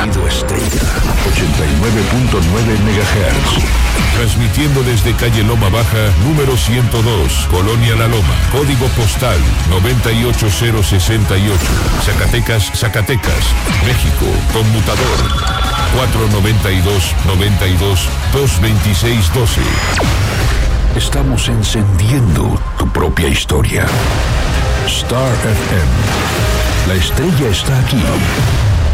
Sonido Estrella, 89.9 MHz. Transmitiendo desde calle Loma Baja, número 102, Colonia La Loma. Código postal 98068. Zacatecas, México. Conmutador 492-92-226-12. Estamos encendiendo tu propia historia. Star FM. La estrella está aquí.